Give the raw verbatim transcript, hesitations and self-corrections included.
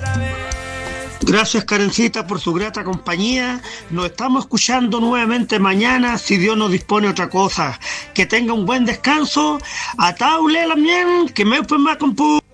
Gracias, Karencita, por su grata compañía. Nos estamos escuchando nuevamente mañana, si Dios nos dispone otra cosa. Que tenga un buen descanso. A Taule también, que me fue más compu.